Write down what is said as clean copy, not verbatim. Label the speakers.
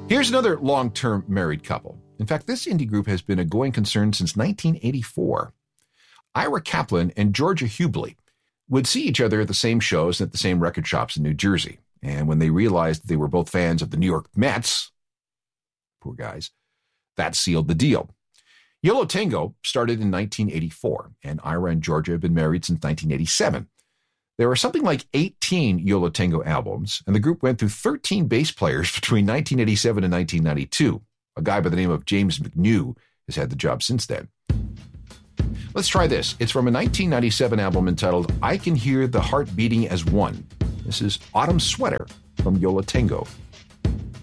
Speaker 1: Here's another long-term married couple. In fact, this indie group has been a going concern since 1984. Ira Kaplan and Georgia Hubley would see each other at the same shows and at the same record shops in New Jersey. And when they realized they were both fans of the New York Mets, poor guys, that sealed the deal. Yo La Tengo started in 1984, and Ira and Georgia have been married since 1987. There are something like 18 Yo La Tengo albums, and the group went through 13 bass players between 1987 and 1992. A guy by the name of James McNew has had the job since then. Let's try this. It's from a 1997 album entitled I Can Hear the Heart Beating as One. This is Autumn Sweater from Yo La Tengo.